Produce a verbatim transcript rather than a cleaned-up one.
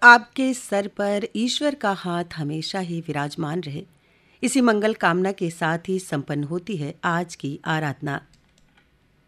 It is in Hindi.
आपके सर पर ईश्वर का हाथ हमेशा ही विराजमान रहे। इसी मंगल कामना के साथ ही संपन्न होती है आज की आराधना।